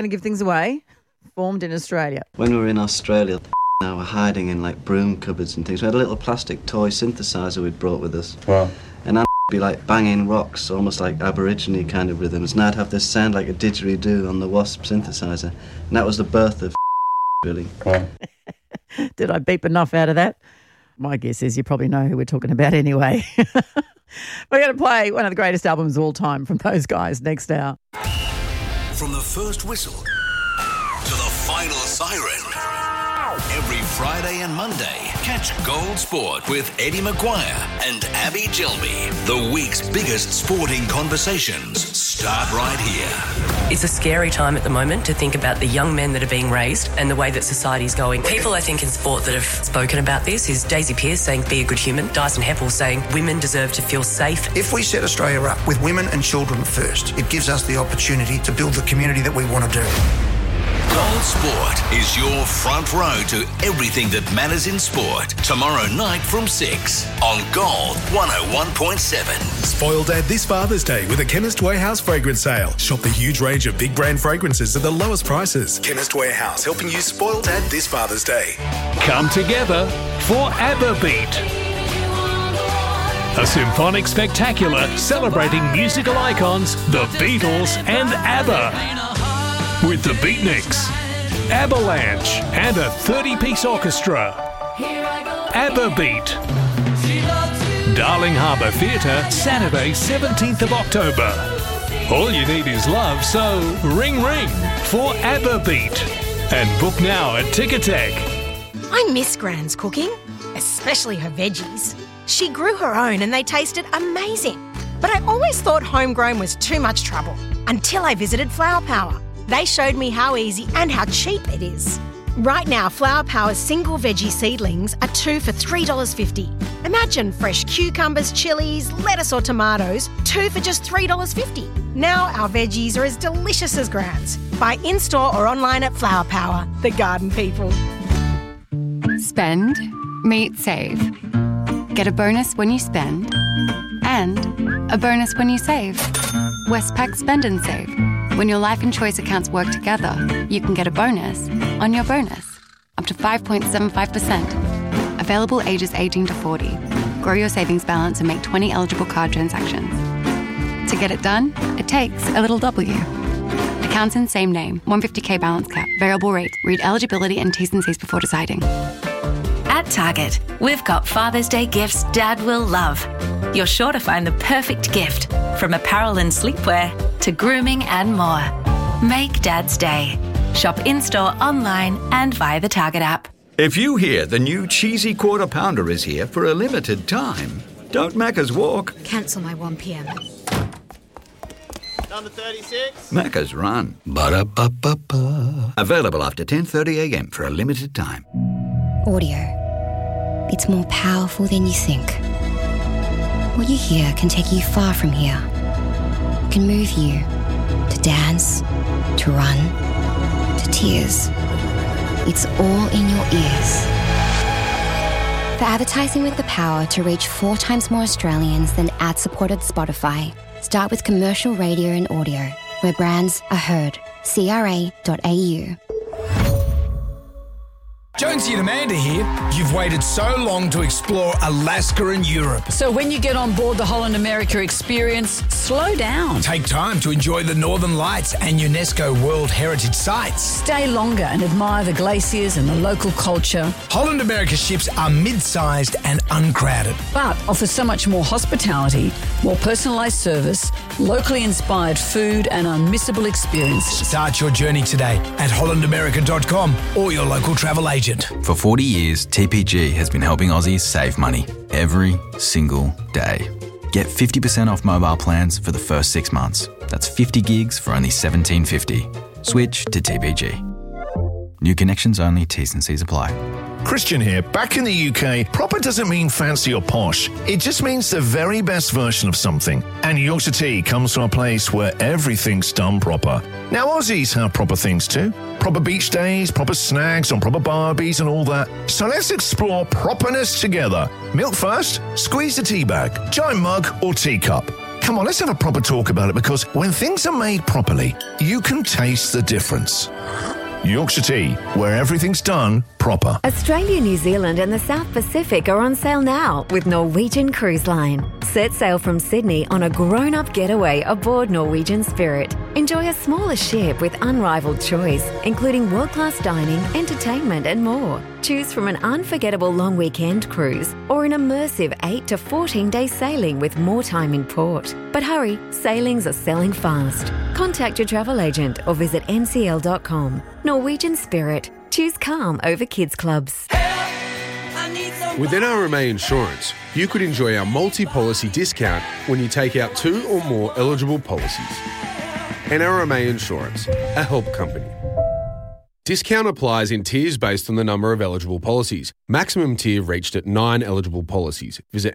Going to give things away. Formed in Australia. When we were in Australia, now we're hiding in like broom cupboards and things. We had a little plastic toy synthesizer we'd brought with us. Wow. And I'd be like banging rocks, almost like Aborigine kind of rhythms. And I'd have this sound like a didgeridoo on the Wasp synthesizer. And that was the birth of really. Wow. Did I beep enough out of that? My guess is you probably know who we're talking about anyway. We're going to play one of the greatest albums of all time from those guys next hour. From the first whistle to the final siren. Every Friday and Monday, catch Gold Sport with Eddie McGuire and Abby Gilby. The week's biggest sporting conversations start right here. It's a scary time at the moment to think about the young men that are being raised and the way that society's going. People, I think, in sport that have spoken about this is Daisy Pearce saying, be a good human. Dyson Heppel saying, women deserve to feel safe. If we set Australia up with women and children first, it gives us the opportunity to build the community that we want to do. Gold Sport is your front row to everything that matters in sport. Tomorrow night from 6 on Gold 101.7. Spoil Dad this Father's Day with a Chemist Warehouse fragrance sale. Shop the huge range of big brand fragrances at the lowest prices. Chemist Warehouse, helping you spoil Dad this Father's Day. Come together for ABBA Beat. A symphonic spectacular celebrating musical icons, the Beatles and ABBA. With the Beatniks, Avalanche, and a 30-piece orchestra. ABBA Beat. Darling Harbour Theatre, Saturday, 17th of October. All you need is love, so ring ring for ABBA Beat. And book now at Ticketek. I miss Gran's cooking, especially her veggies. She grew her own and they tasted amazing. But I always thought homegrown was too much trouble until I visited Flower Power. They showed me how easy and how cheap it is. Right now, Flower Power's single veggie seedlings are 2 for $3.50. Imagine fresh cucumbers, chilies, lettuce or tomatoes, 2 for just $3.50. Now our veggies are as delicious as Gran's. Buy in-store or online at Flower Power, the garden people. Spend, meet, save. Get a bonus when you spend and a bonus when you save. Westpac Spend and Save. When your life and choice accounts work together, you can get a bonus on your bonus, up to 5.75%. Available ages 18 to 40. Grow your savings balance and make 20 eligible card transactions. To get it done, it takes a little W. Accounts in same name, 150k balance cap, variable rate. Read eligibility and T's and C's before deciding. At Target, we've got Father's Day gifts Dad will love. You're sure to find the perfect gift, from apparel and sleepwear to grooming and more. Make Dad's day. Shop in-store, online and via the Target app. If you hear the new cheesy Quarter Pounder is here for a limited time, don't Macca's walk. Cancel my 1pm. Number 36. Macca's run. Ba-da-ba-ba-ba. Available after 10:30am for a limited time. Audio. It's more powerful than you think. What you hear can take you far from here. It can move you to dance, to run, to tears. It's all in your ears. For advertising with the power to reach 4 times more Australians than ad-supported Spotify, start with commercial radio and audio, where brands are heard. CRA.au. Jonesy and Amanda here. You've waited so long to explore Alaska and Europe. So when you get on board the Holland America experience, slow down. Take time to enjoy the Northern Lights and UNESCO World Heritage Sites. Stay longer and admire the glaciers and the local culture. Holland America ships are mid-sized and uncrowded, but offer so much more hospitality, more personalised service, locally inspired food and unmissable experiences. Start your journey today at hollandamerica.com or your local travel agent. For 40 years, TPG has been helping Aussies save money every single day. Get 50% off mobile plans for the first 6 months. That's 50 gigs for only $17.50. Switch to TPG. New connections only, T's and C's apply. Christian here. Back in the UK, proper doesn't mean fancy or posh. It just means the very best version of something. And Yorkshire Tea comes from a place where everything's done proper. Now, Aussies have proper things too. Proper beach days, proper snags on proper barbies and all that. So let's explore properness together. Milk first, squeeze the tea bag, giant mug or teacup. Come on, let's have a proper talk about it, because when things are made properly, you can taste the difference. Yorkshire Tea, where everything's done proper. Australia, New Zealand and the South Pacific are on sale now with Norwegian Cruise Line. Set sail from Sydney on a grown-up getaway aboard Norwegian Spirit. Enjoy a smaller ship with unrivaled choice, including world-class dining, entertainment and more. Choose from an unforgettable long weekend cruise or an immersive 8 to 14-day sailing with more time in port. But hurry, sailings are selling fast. Contact your travel agent or visit ncl.com. Norwegian Spirit. Choose calm over kids clubs. With NRMA Insurance, you could enjoy our multi-policy discount when you take out 2 or more eligible policies. NRMA Insurance, a help company. Discount applies in tiers based on the number of eligible policies. Maximum tier reached at 9 eligible policies. Visit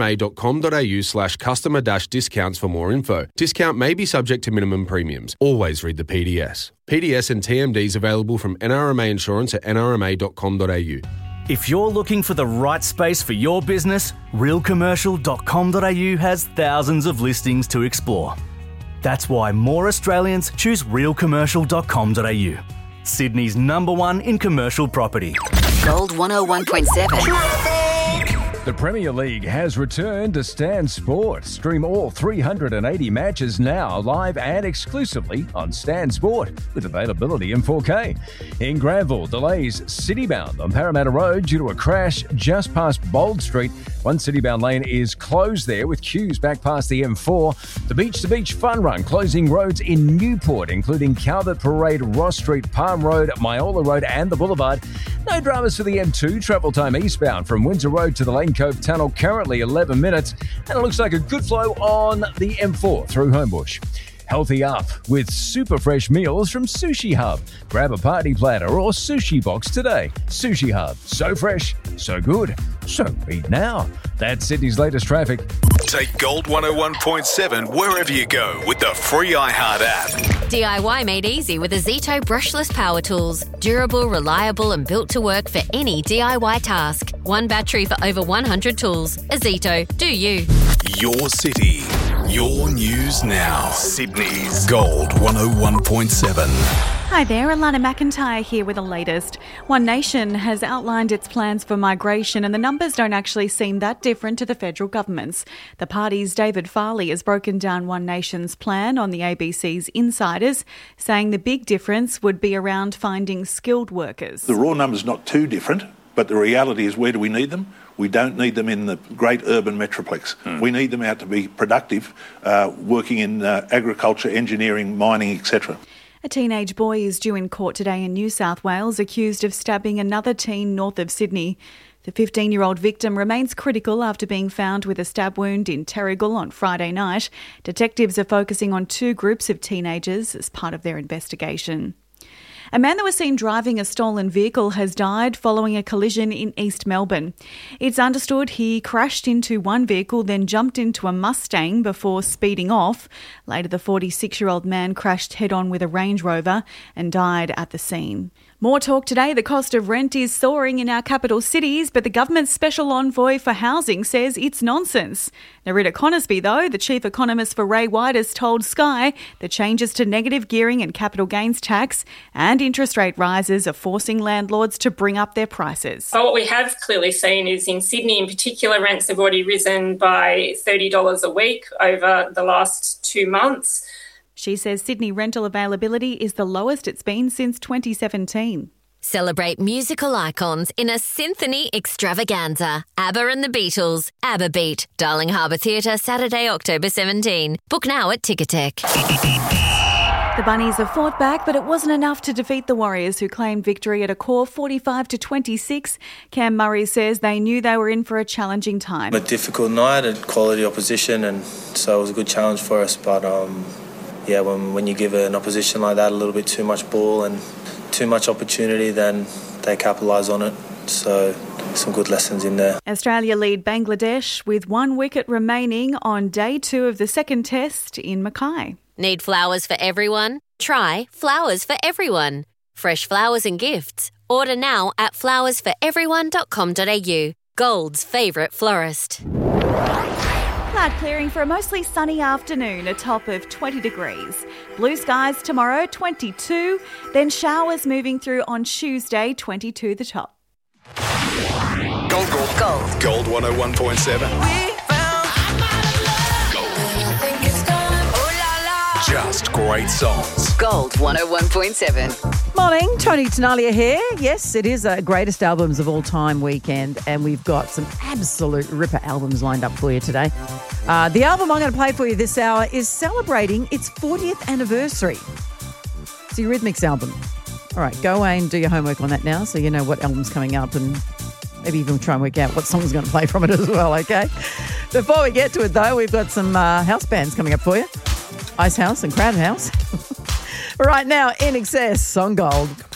nrma.com.au/customer-discounts for more info. Discount may be subject to minimum premiums. Always read the PDS. PDS and TMDs available from NRMA Insurance at nrma.com.au. If you're looking for the right space for your business, realcommercial.com.au has thousands of listings to explore. That's why more Australians choose realcommercial.com.au. Sydney's #1 in commercial property. Gold 101.7. The Premier League has returned to Stan Sport. Stream all 380 matches now live and exclusively on Stan Sport with availability in 4K. In Granville, delays citybound on Parramatta Road due to a crash just past Bold Street. One citybound lane is closed there with queues back past the M4. The Beach to Beach Fun Run closing roads in Newport, including Calvert Parade, Ross Street, Palm Road, Myola Road and the Boulevard. No dramas for the M2. Travel time eastbound from Windsor Road to the Lane Cove Tunnel, currently 11 minutes. And it looks like a good flow on the M4 through Homebush. Healthy up with super fresh meals from Sushi Hub. Grab a party platter or sushi box today. Sushi Hub. So fresh, so good. So eat now. That's Sydney's latest traffic. Take Gold 101.7 wherever you go with the free iHeart app. DIY made easy with Azito brushless power tools. Durable, reliable and built to work for any DIY task. One battery for over 100 tools. Azito, do you. Your city, your news now. Sydney's Gold 101.7. Hi there, Alana McIntyre here with the latest. One Nation has outlined its plans for migration and the numbers don't actually seem that different to the federal government's. The party's David Farley has broken down One Nation's plan on the ABC's Insiders, saying the big difference would be around finding skilled workers. The raw number's not too different, but the reality is, where do we need them? We don't need them in the great urban metroplex. We need them out to be productive, working in agriculture, engineering, mining, etc. A teenage boy is due in court today in New South Wales, accused of stabbing another teen north of Sydney. The 15-year-old victim remains critical after being found with a stab wound in Terrigal on Friday night. Detectives are focusing on 2 groups of teenagers as part of their investigation. A man that was seen driving a stolen vehicle has died following a collision in East Melbourne. It's understood he crashed into one vehicle, then jumped into a Mustang before speeding off. Later, the 46-year-old man crashed head-on with a Range Rover and died at the scene. More talk today. The cost of rent is soaring in our capital cities, but the government's special envoy for housing says it's nonsense. Nerida Conisby, though, the chief economist for Ray White, has told Sky the changes to negative gearing and capital gains tax and interest rate rises are forcing landlords to bring up their prices. So what we have clearly seen is in Sydney in particular, rents have already risen by $30 a week over the last 2 months. She says Sydney rental availability is the lowest it's been since 2017. Celebrate musical icons in a symphony extravaganza. ABBA and the Beatles. ABBA Beat. Darling Harbour Theatre, Saturday, October 17. Book now at Ticketek. The Bunnies have fought back, but it wasn't enough to defeat the Warriors, who claimed victory at a core 45-26. Cam Murray says they knew they were in for a challenging time. A difficult night and quality opposition, and so it was a good challenge for us. But when you give an opposition like that a little bit too much ball and too much opportunity, then they capitalise on it. So some good lessons in there. Australia lead Bangladesh with 1 wicket remaining on day 2 of the second test in Mackay. Need flowers for everyone? Try Flowers for Everyone. Fresh flowers and gifts. Order now at flowersforeveryone.com.au. Gold's favourite florist. Cloud clearing for a mostly sunny afternoon, a top of 20 degrees. Blue skies tomorrow, 22. Then showers moving through on Tuesday, 22 the top. Gold. Gold 101.7. Just great songs. Gold 101.7. Morning, Tony Tenalia here. Yes, it is a greatest albums of all time weekend, and we've got some absolute ripper albums lined up for you today. The album I'm going to play for you this hour is celebrating its 40th anniversary. It's the Eurythmics album. All right, go away and do your homework on that now so you know what album's coming up and maybe even try and work out what song's going to play from it as well, okay? Before we get to it, though, we've got some house bands coming up for you. Ice House and Crowded House. Right now, In Excess on Gold.